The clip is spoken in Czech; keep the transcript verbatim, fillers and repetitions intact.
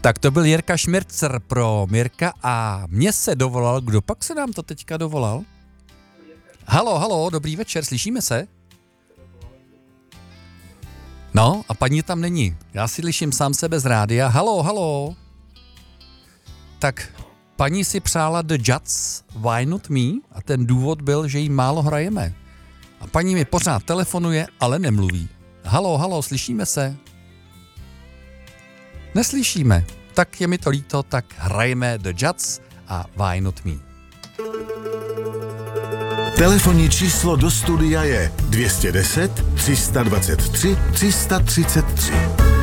Tak to byl Jirka Šmircer pro Mirka a mě se dovolal, kdo pak se nám to teďka dovolal? Halo, halo, dobrý večer, slyšíme se? No a paní tam není, já si slyším sám sebe z rádia. Halo, halo. Tak paní si přála The Judds, Why Not Me a ten důvod byl, že jí málo hrajeme. A paní mi pořád telefonuje, ale nemluví. Halo, halo, slyšíme se? Neslyšíme. Tak je mi to líto, tak hrajeme The Judds a Why Not Me. Telefonní číslo do studia je dvě stě deset, tři sta dvacet tři, tři sta třicet tři.